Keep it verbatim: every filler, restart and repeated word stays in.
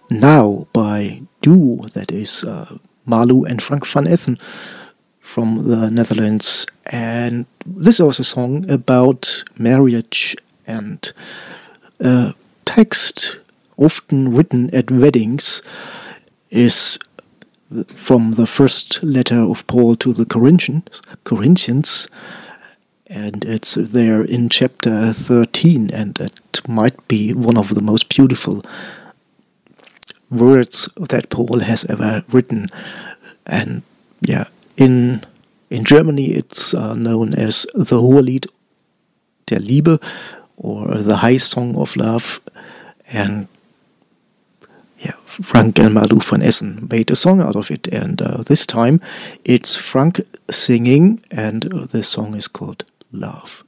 Now by Duo, that is uh, Marlou and Frank van Essen from the Netherlands. And this was a song about marriage, and a text often written at weddings is from the first letter of Paul to the Corinthians, Corinthians, and it's there in chapter thirteen, and it might be one of the most beautiful words that Paul has ever written. And yeah, in in Germany it's uh, known as the Hohelied der Liebe, or the High Song of Love. And yeah, Frank and Marlou van Essen made a song out of it, and uh, this time it's Frank singing, and uh, this song is called Love.